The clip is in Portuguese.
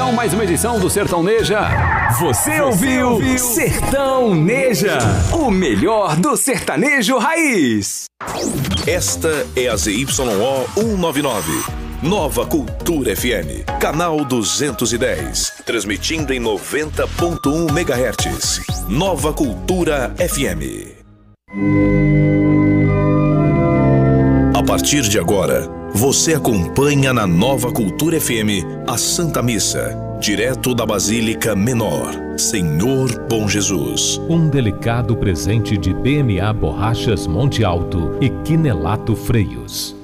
coração, mais uma edição do Sertão Neja. Você ouviu Sertão Neja, o melhor do sertanejo raiz. Esta é a ZYO 199. Nova Cultura FM, canal 210, transmitindo em 90.1 MHz. Nova Cultura FM. A partir de agora, você acompanha na Nova Cultura FM a Santa Missa, direto da Basílica Menor, Senhor Bom Jesus. Um delicado presente de BMA Borrachas Monte Alto e Quinelato Freios.